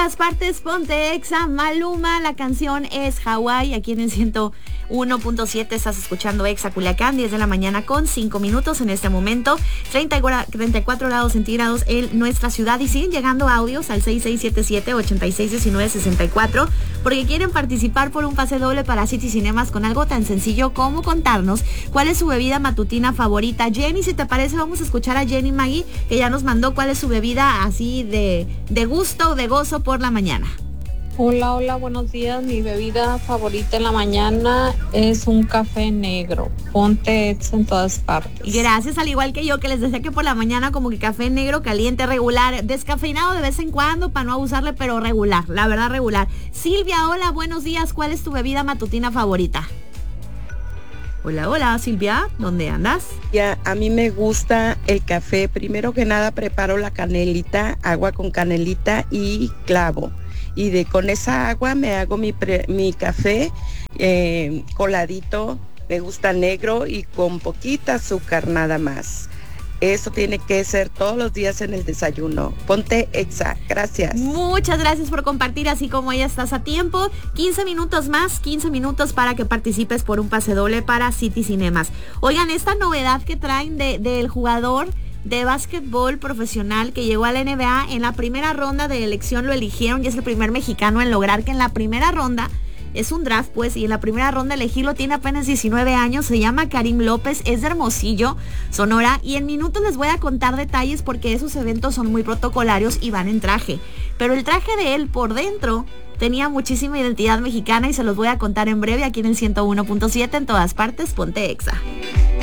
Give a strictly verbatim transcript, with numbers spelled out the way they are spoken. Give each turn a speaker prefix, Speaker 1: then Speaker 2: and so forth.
Speaker 1: todas partes, ponte Exa, Maluma, la canción es Hawái, aquí en el ciento uno punto siete estás escuchando Exa Culiacán, diez de la mañana con cinco minutos en este momento, treinta y cuatro grados centígrados en nuestra ciudad y siguen llegando audios al seis seis siete siete, ocho seis uno nueve, seis cuatro porque quieren participar por un pase doble para City Cinemas con algo tan sencillo como contarnos cuál es su bebida matutina favorita. Jenny, si te parece, vamos a escuchar a Jenny Magui, que ya nos mandó cuál es su bebida así de, de gusto o de gozo por la mañana.
Speaker 2: Hola, hola, buenos días. Mi bebida favorita en la mañana es un café negro. Ponte Exa en todas partes.
Speaker 1: Gracias, al igual que yo, que les decía que por la mañana como que café negro caliente, regular, descafeinado de vez en cuando para no abusarle, pero regular, la verdad regular. Silvia, hola, buenos días. ¿Cuál es tu bebida matutina favorita? Hola, hola, Silvia, ¿dónde andas?
Speaker 3: Ya, a mí me gusta el café. Primero que nada preparo la canelita, agua con canelita y clavo. Y de con esa agua me hago mi, pre, mi café eh, coladito, me gusta negro y con poquita azúcar nada más. Eso tiene que ser todos los días en el desayuno. Ponte Exa, gracias.
Speaker 1: Muchas gracias por compartir, así como ya estás a tiempo. quince minutos más, quince minutos para que participes por un pase doble para City Cinemas. Oigan, esta novedad que traen de, del jugador de básquetbol profesional que llegó a la N B A en la primera ronda de elección, lo eligieron y es el primer mexicano en lograr que en la primera ronda, es un draft pues, y en la primera ronda elegirlo, tiene apenas diecinueve años, se llama Karim López, es de Hermosillo, Sonora, y en minutos les voy a contar detalles porque esos eventos son muy protocolarios y van en traje, pero el traje de él por dentro tenía muchísima identidad mexicana y se los voy a contar en breve aquí en el ciento uno punto siete, en todas partes, ponte Exa.